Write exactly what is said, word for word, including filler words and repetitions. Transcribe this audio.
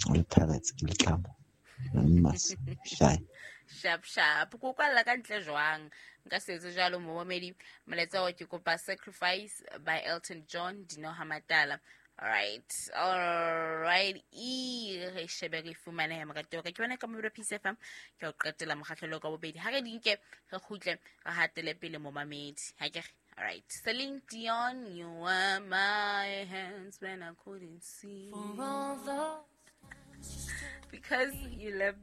All pirates ke letlamo. Mas shy. Sharp sharp go kwalla ka ntle jwang nka se etse jalo mo momedi moletsa wa ke kopa Sacrifice by Elton John Dino Hamatala. Alright, alright, e re shebe re fumane ha makato ka ke bona ka mo Peace F M ke o qetela mokgahlelo ka bobedi ha re dinke re khutle re hatele pele mo mamedi ha ke. Alright, Celine Dion, you were my hands when I couldn't see because you left